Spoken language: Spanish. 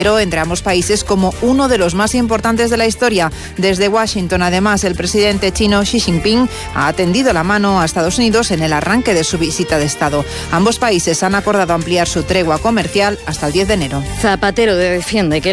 entre ambos países como uno de los más importantes de la historia. Desde Washington, además, el presidente chino Xi Jinping ha tendido la mano a Estados Unidos en el arranque de su visita de Estado. Ambos países han acordado ampliar su tregua comercial hasta el 10 de enero. Zapatero defiende que